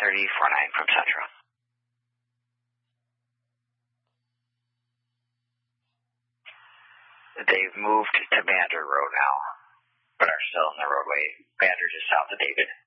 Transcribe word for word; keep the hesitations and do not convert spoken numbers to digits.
thirty, four nine from Central. They've moved to Mander Road now, but are still in the roadway. Mander just south of David.